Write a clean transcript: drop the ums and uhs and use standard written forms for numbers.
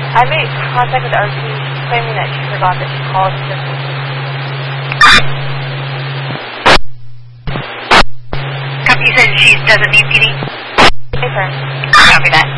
I made contact with RP claiming that she forgot that she called the system. You said she doesn't need PD? Hey, sir. Copy that.